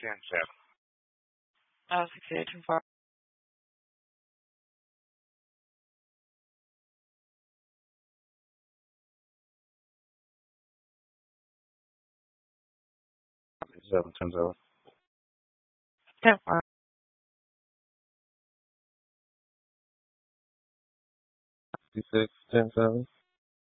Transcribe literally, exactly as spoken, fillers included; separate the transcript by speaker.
Speaker 1: ten seven.
Speaker 2: Uh, sixty-eight too far.
Speaker 1: Seven ten seven.
Speaker 2: ten far.
Speaker 1: Six ten seven.